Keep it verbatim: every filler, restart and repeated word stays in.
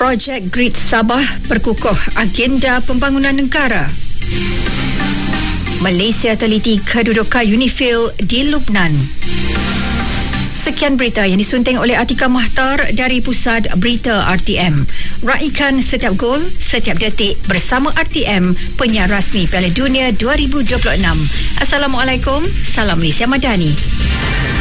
Projek Grid Sabah perkukuh agenda pembangunan negara. Malaysia teliti kedudukan UNIFIL di Lubnan. Sekian berita yang disunting oleh Atika Mahtar dari Pusat Berita R T M. Raikan setiap gol, setiap detik bersama R T M, penyiar rasmi Piala Dunia dua ribu dua puluh enam. Assalamualaikum, salam Malaysia Madani.